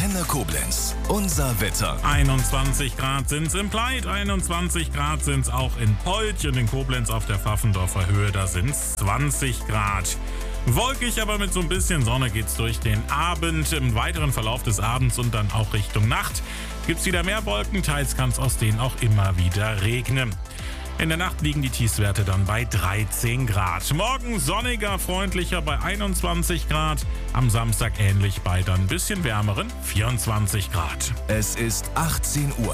Antenne Koblenz. Unser Wetter. 21 Grad sind's im Pleit, 21 Grad sind's auch in Polch und in Koblenz auf der Pfaffendorfer Höhe, da sind's 20 Grad. Wolkig, aber mit so ein bisschen Sonne geht's durch den Abend. Im weiteren Verlauf des Abends und dann auch Richtung Nacht gibt's wieder mehr Wolken, teils kann's aus denen auch immer wieder regnen. In der Nacht liegen die Tiefstwerte dann bei 13 Grad. Morgen sonniger, freundlicher bei 21 Grad. Am Samstag ähnlich bei dann ein bisschen wärmeren 24 Grad. Es ist 18 Uhr.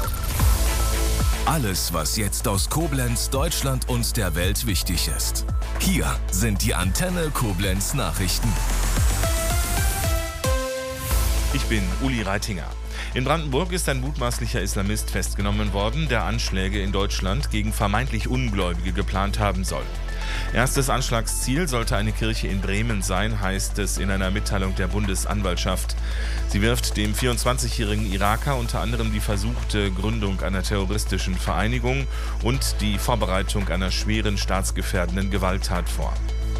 Alles, was jetzt aus Koblenz, Deutschland und der Welt wichtig ist. Hier sind die Antenne Koblenz Nachrichten. Ich bin Uli Reitinger. In Brandenburg ist ein mutmaßlicher Islamist festgenommen worden, der Anschläge in Deutschland gegen vermeintlich Ungläubige geplant haben soll. Erstes Anschlagsziel sollte eine Kirche in Bremen sein, heißt es in einer Mitteilung der Bundesanwaltschaft. Sie wirft dem 24-jährigen Iraker unter anderem die versuchte Gründung einer terroristischen Vereinigung und die Vorbereitung einer schweren staatsgefährdenden Gewalttat vor.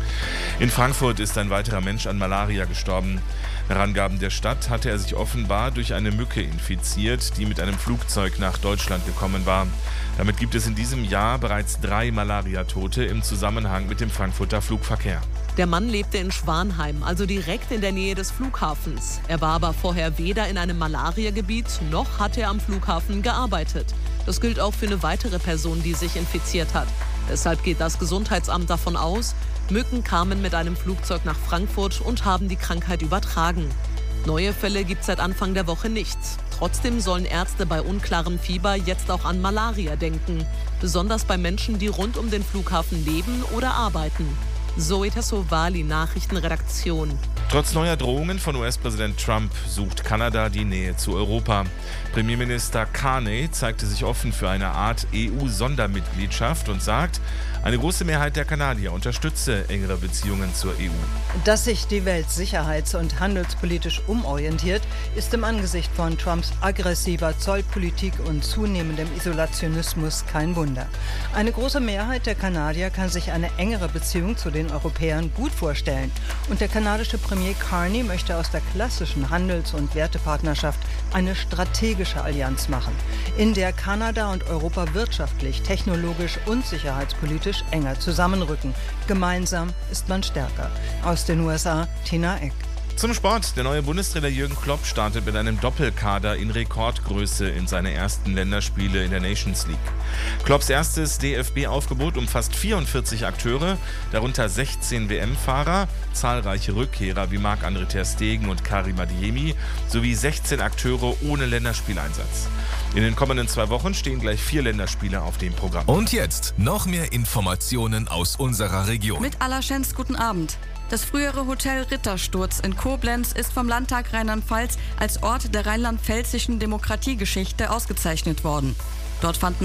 In Frankfurt ist ein weiterer Mensch an Malaria gestorben. Nach Angaben der Stadt hatte er sich offenbar durch eine Mücke infiziert, die mit einem Flugzeug nach Deutschland gekommen war. Damit gibt es in diesem Jahr bereits 3 Malariatote im Zusammenhang mit dem Frankfurter Flugverkehr. Der Mann lebte in Schwanheim, also direkt in der Nähe des Flughafens. Er war aber vorher weder in einem Malariagebiet noch hatte er am Flughafen gearbeitet. Das gilt auch für eine weitere Person, die sich infiziert hat. Deshalb geht das Gesundheitsamt davon aus, Mücken kamen mit einem Flugzeug nach Frankfurt und haben die Krankheit übertragen. Neue Fälle gibt es seit Anfang der Woche nicht. Trotzdem sollen Ärzte bei unklarem Fieber jetzt auch an Malaria denken. Besonders bei Menschen, die rund um den Flughafen leben oder arbeiten. Zoe Tassovali, Nachrichtenredaktion. Trotz neuer Drohungen von US-Präsident Trump sucht Kanada die Nähe zu Europa. Premierminister Carney zeigte sich offen für eine Art EU-Sondermitgliedschaft und sagt, eine große Mehrheit der Kanadier unterstütze engere Beziehungen zur EU. Dass sich die Welt sicherheits- und handelspolitisch umorientiert, ist im Angesicht von Trumps aggressiver Zollpolitik und zunehmendem Isolationismus kein Wunder. Eine große Mehrheit der Kanadier kann sich eine engere Beziehung zu den Europäern gut vorstellen. Und der kanadische Premier Carney möchte aus der klassischen Handels- und Wertepartnerschaft eine strategische Allianz machen, in der Kanada und Europa wirtschaftlich, technologisch und sicherheitspolitisch enger zusammenrücken. Gemeinsam ist man stärker. Aus den USA, Tina Eck. Zum Sport. Der neue Bundestrainer Jürgen Klopp startet mit einem Doppelkader in Rekordgröße in seine ersten Länderspiele in der Nations League. Klopps erstes DFB-Aufgebot umfasst 44 Akteure, darunter 16 WM-Fahrer, zahlreiche Rückkehrer wie Marc-André ter Stegen und Karim Adeyemi sowie 16 Akteure ohne Länderspieleinsatz. In den kommenden 2 Wochen stehen gleich 4 Länderspiele auf dem Programm. Und jetzt noch mehr Informationen aus unserer Region. Mit allerschönst guten Abend. Das frühere Hotel Rittersturz in Koblenz ist vom Landtag Rheinland-Pfalz als Ort der rheinland-pfälzischen Demokratiegeschichte ausgezeichnet worden. Dort fand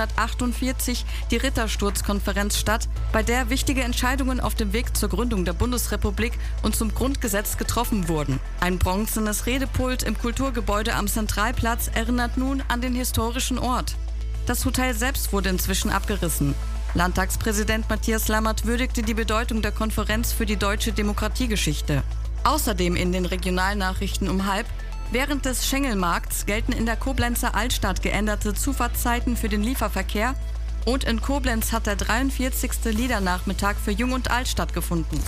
1948 die Rittersturz-Konferenz statt, bei der wichtige Entscheidungen auf dem Weg zur Gründung der Bundesrepublik und zum Grundgesetz getroffen wurden. Ein bronzenes Redepult im Kulturgebäude am Zentralplatz erinnert nun an den historischen Ort. Das Hotel selbst wurde inzwischen abgerissen. Landtagspräsident Matthias Lammert würdigte die Bedeutung der Konferenz für die deutsche Demokratiegeschichte. Außerdem in den Regionalnachrichten um 12:30: Während des Schengelmarkts gelten in der Koblenzer Altstadt geänderte Zufahrtszeiten für den Lieferverkehr und in Koblenz hat der 43. Liedernachmittag für Jung und Alt stattgefunden.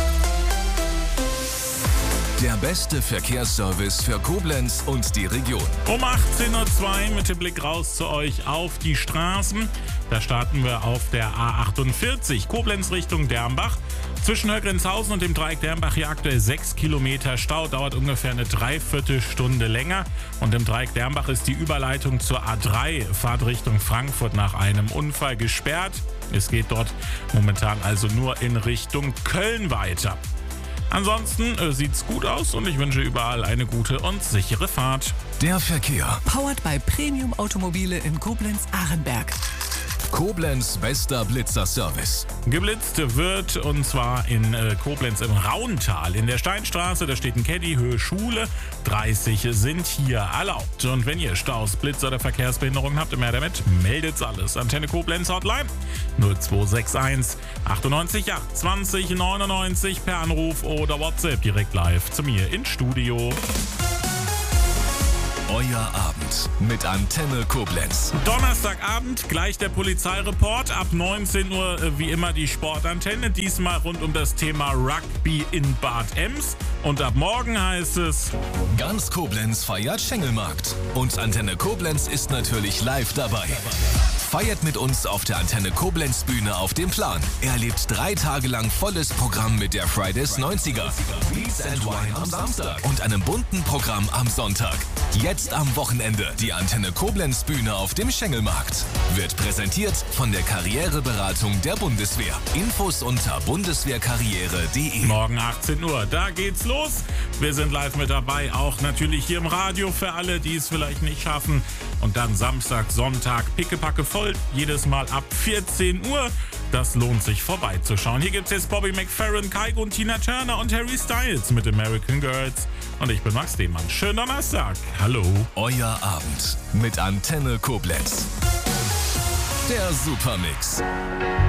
Der beste Verkehrsservice für Koblenz und die Region. Um 18:02 Uhr mit dem Blick raus zu euch auf die Straßen. Da starten wir auf der A48 Koblenz Richtung Dermbach. Zwischen Högrenzhausen und dem Dreieck Dermbach hier aktuell 6 Kilometer Stau, dauert ungefähr eine Dreiviertelstunde länger. Und im Dreieck Dermbach ist die Überleitung zur A3 Fahrtrichtung Frankfurt nach einem Unfall gesperrt. Es geht dort momentan also nur in Richtung Köln weiter. Ansonsten sieht's gut aus und ich wünsche überall eine gute und sichere Fahrt. Der Verkehr. Powered by Premium Automobile in Koblenz-Arenberg. Koblenz bester Blitzer-Service. Geblitzt wird und zwar in Koblenz im Rauntal. In der Steinstraße, da steht ein Caddy, Höhe Schule. 30 sind hier erlaubt. Und wenn ihr Staus, Blitz oder Verkehrsbehinderungen habt, mehr damit, meldet's alles. Antenne Koblenz Hotline 0261 98 8 20 99 per Anruf oder WhatsApp direkt live zu mir ins Studio. Euer Abend mit Antenne Koblenz. Donnerstagabend, gleich der Polizeireport. Ab 19 Uhr wie immer die Sportantenne. Diesmal rund um das Thema Rugby in Bad Ems. Und ab morgen heißt es: Ganz Koblenz feiert Schengelmarkt. Und Antenne Koblenz ist natürlich live dabei. Feiert mit uns auf der Antenne Koblenz Bühne auf dem Plan. Erlebt 3 Tage lang volles Programm mit der Fridays 90er, Beats and Wine am Samstag und einem bunten Programm am Sonntag. Jetzt am Wochenende die Antenne Koblenz Bühne auf dem Schengelmarkt. Wird präsentiert von der Karriereberatung der Bundeswehr. Infos unter bundeswehrkarriere.de. Morgen 18 Uhr, da geht's los. Wir sind live mit dabei, auch natürlich hier im Radio für alle, die es vielleicht nicht schaffen. Und dann Samstag, Sonntag, pickepacke voll, jedes Mal ab 14 Uhr. Das lohnt sich vorbeizuschauen. Hier gibt's jetzt Bobby McFerrin, Kygo und Tina Turner und Harry Styles mit American Girls. Und ich bin Max Lehmann. Schönen Donnerstag. Hallo. Euer Abend mit Antenne Koblenz. Der Supermix.